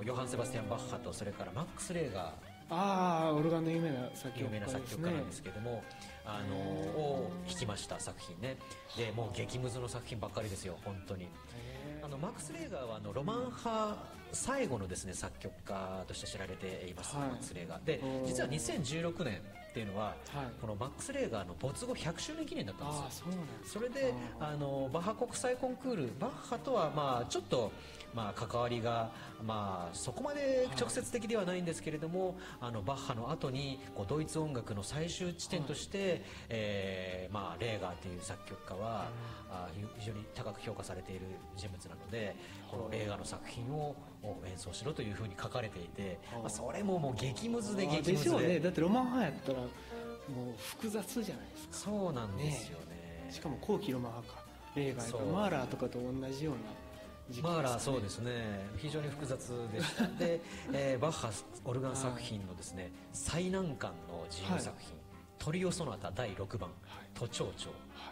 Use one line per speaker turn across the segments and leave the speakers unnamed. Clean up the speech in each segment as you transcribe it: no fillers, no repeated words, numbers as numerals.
ヨハン・セバスティアン・バッハとそれからマックス・レーガー、
オルガンの有名な作曲家ですね。
有名な作曲家なんですけれども、を弾きました作品ね。でもう激ムズの作品ばっかりですよ本当に。マックス・レーガーはロマン派最後のですね作曲家として知られています、マックス・レーガーで、実は2016年っていうのは、このマックス・レーガーの没後100周年記念だったんですよ。それでバッハ国際コンクール、バッハとはちょっと関わりがそこまで直接的ではないんですけれども、バッハの後にドイツ音楽の最終地点として、レーガーという作曲家は非常に高く評価されている人物なので、このレーガーの作品を演奏しろというふうに書かれていて、それも激ムズで激ムズで、
だってロマン派やったらもう複雑じゃないですか。
そうなんですよね。
しかも後期ロマン派か、レーガーとマーラーとかと同じような時期ですかね。
マーラー、そうですね、非常に複雑でしたで、バッハオルガン作品のですね最難関の自由作品、トリオソナタ第6番、都庁長、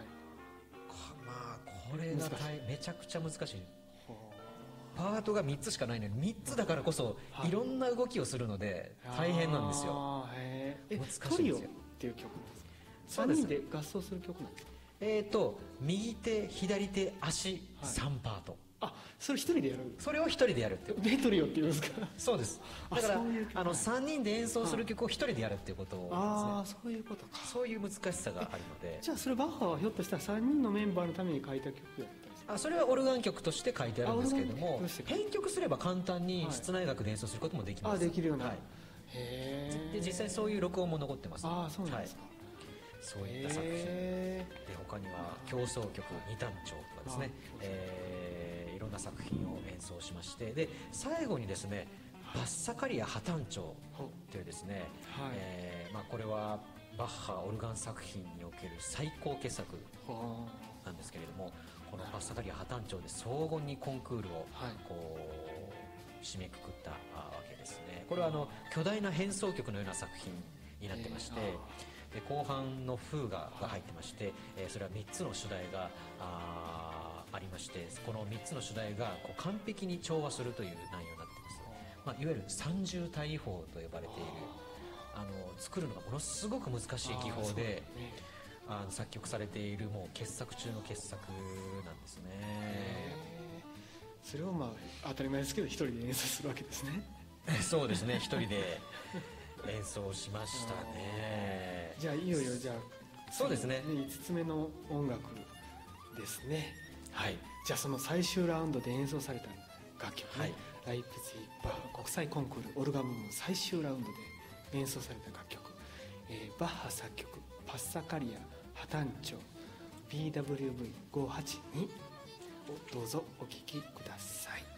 これがめちゃくちゃ難しい。パートが3つしかないのに、3つだからこそいろんな動きをするので大変なんですよ。難しいんですよ。
トリオっていう曲ですか？3人で合奏する曲なんですか？
右手左手足3パート、
それ一人でやる？
それを一人でやるっていう
トリオっていうんですか？
そうです。だから3人で演奏する曲を一人でやるっていうことですね。
そういうことか。
そういう難しさがあるので。
じゃあそれバッハはひょっとしたら3人のメンバーのために書いた曲やったんですか？
それはオルガン曲として書いてあるんですけれども、編曲すれば簡単に室内楽で演奏することもできます。
できるような。
で実際そういう録音も残ってます。
そうなんですか。
そういった作品で、他には協奏曲二単調とかですね、いろんな作品を演奏しまして、で最後にですねバッサカリア破単調というですね、これはバッハオルガン作品における最高傑作なんですけれども、このバッサカリア破単調で荘厳にコンクールを締めくくったわけですね。これは巨大な変奏曲のような作品になってまして、で後半のフーガが入ってまして、それは3つの主題がありまして、この3つの主題が完璧に調和するという内容になっています。いわゆる三重対法と呼ばれている、作るのがものすごく難しい技法で作曲されている、もう傑作中の傑作なんですね。
それを当たり前ですけど一人で演奏するわけですね。
そうですね、一人で演奏しましたね。
じゃあいよいよ
そうですね、
5つ目の音楽ですね。じゃあその最終ラウンドで演奏された楽曲ね、ライプツィバッハ国際コンクールオルガン部門最終ラウンドで演奏された楽曲、バッハ作曲パッサカリア破単調 BWV582 をどうぞお聴きください。